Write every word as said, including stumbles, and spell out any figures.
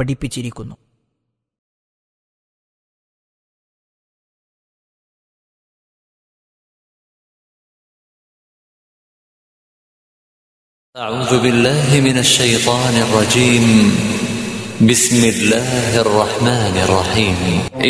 പഠിപ്പിച്ചിരിക്കുന്നു. أعوذ بالله من الشيطان الرجيم. بسم الله الرحمن الرحيم.